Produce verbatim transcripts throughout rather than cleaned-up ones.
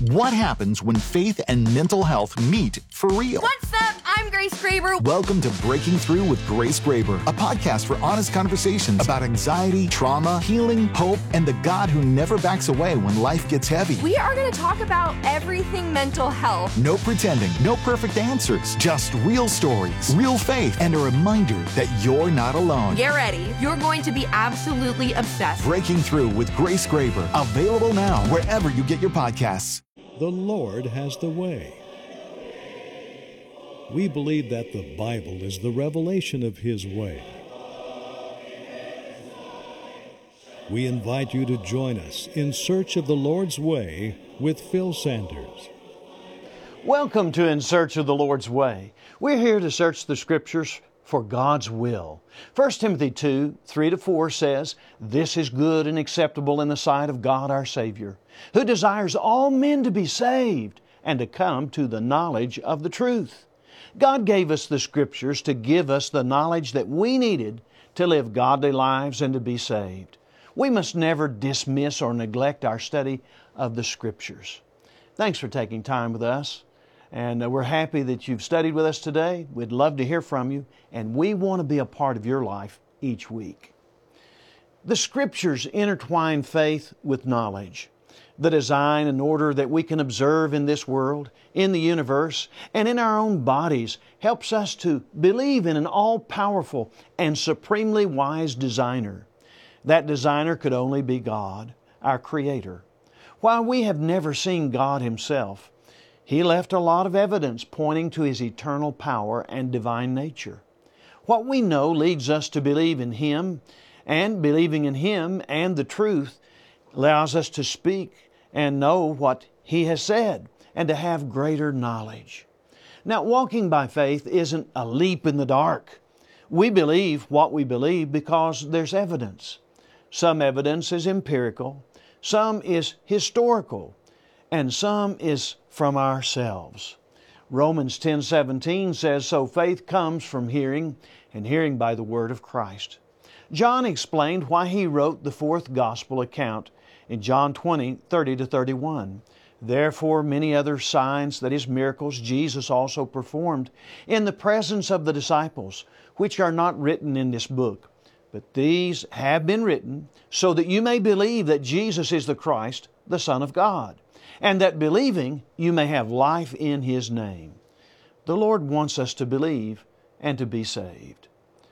What happens when faith and mental health meet for real? What's up? I'm Grace Graber. Welcome to Breaking Through with Grace Graber, a podcast for honest conversations about anxiety, trauma, healing, hope, and the God who never backs away when life gets heavy. We are going to talk about everything mental health. No pretending, no perfect answers, just real stories, real faith, and a reminder that you're not alone. Get ready. You're going to be absolutely obsessed. Breaking Through with Grace Graber, available now wherever you get your podcasts. The Lord has the way. We believe that the Bible is the revelation of His way. We invite you to join us in search of the Lord's way with Phil Sanders. Welcome to In Search of the Lord's Way. We're here to search the Scriptures for God's will. First Timothy two, three to four says, "This is good and acceptable in the sight of God our Savior, who desires all men to be saved and to come to the knowledge of the truth." God gave us the Scriptures to give us the knowledge that we needed to live godly lives and to be saved. We must never dismiss or neglect our study of the Scriptures. Thanks for taking time with us. And uh, we're happy that you've studied with us today. We'd love to hear from you, and we want to be a part of your life each week. The Scriptures intertwine faith with knowledge. The design and order that we can observe in this world, in the universe, and in our own bodies helps us to believe in an all-powerful and supremely wise designer. That designer could only be God, our Creator. While we have never seen God Himself, He left a lot of evidence pointing to His eternal power and divine nature. What we know leads us to believe in Him, and believing in Him and the truth allows us to speak and know what He has said and to have greater knowledge. Now, walking by faith isn't a leap in the dark. We believe what we believe because there's evidence. Some evidence is empirical, some is historical, and some is from ourselves. Romans ten seventeen says, "So faith comes from hearing, and hearing by the word of Christ." John explained why he wrote the fourth gospel account in John twenty, thirty to thirty-one. "Therefore many other signs," that is miracles, "Jesus also performed in the presence of the disciples, which are not written in this book. But these have been written so that you may believe that Jesus is the Christ, the Son of God, and that believing you may have life in His name." The Lord wants us to believe and to be saved.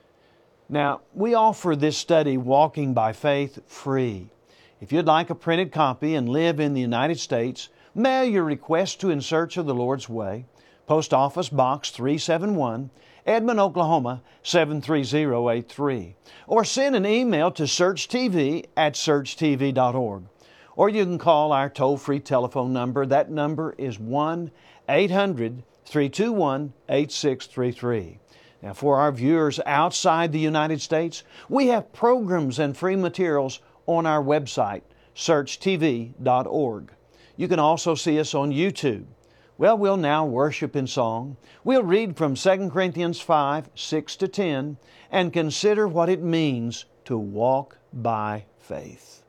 Now, we offer this study, Walking by Faith, free. If you'd like a printed copy and live in the United States, mail your request to In Search of the Lord's Way, Post Office Box three seventy-one, Edmond, Oklahoma seven three zero eight three, or send an email to searchtv at search t v dot org. Or you can call our toll-free telephone number. That number is one eight hundred, three two one, eight six three three. Now, for our viewers outside the United States, we have programs and free materials on our website, search t v dot org. You can also see us on YouTube. Well, we'll now worship in song. We'll read from Second Corinthians five, six to ten, and consider what it means to walk by faith.